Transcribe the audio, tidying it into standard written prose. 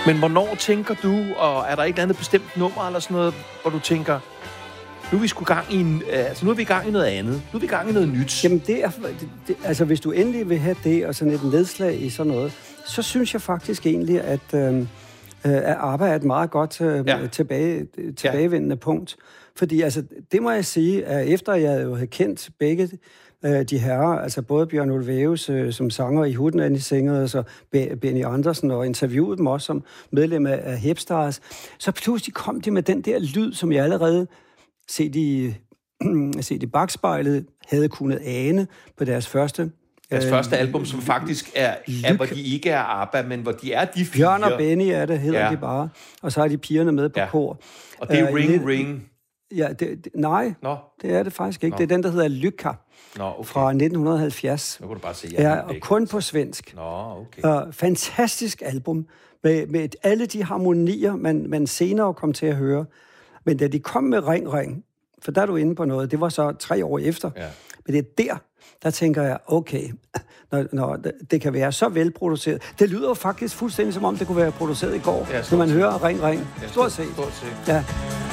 Men hvornår tænker du, og er der et eller andet bestemt nummer eller sådan noget, hvor du tænker, nu er vi sgu gang i nu er vi i gang i noget andet. Nu er vi i gang i noget nyt. Jamen altså hvis du endelig vil have det, og sådan et nedslag i sådan noget, så synes jeg faktisk egentlig, at ABBA er et meget godt tilbagevendende punkt. Fordi altså, det må jeg sige, at efter jeg jo havde kendt begge de herrer, altså både Bjørn Ulvaeus som sanger i Hootenanny Singers og Benny Andersen, og interviewede dem også som medlem af Hepstars, så pludselig kom de med den der lyd, som jeg allerede set i bagspejlet havde kunnet ane på deres første album, som faktisk er hvor de ikke er ABBA, men hvor de er de fire. Bjørn og Benny er det, hedder de bare. Og så har de pigerne med på kor. Og det er Ring. Ja, nej, det er det faktisk ikke. Det er den, der hedder Lycka fra 1970. Nu kan du bare se. Og kun på svensk. Fantastisk album med alle de harmonier, man senere kom til at høre. Men da de kom med Ring, for der er du inde på noget, det var så 3 år efter. Ja. Men det er der tænker jeg, okay, når det kan være så velproduceret. Det lyder jo faktisk fuldstændig som om, det kunne være produceret i går, når man hører Ring. Stort set. Ja.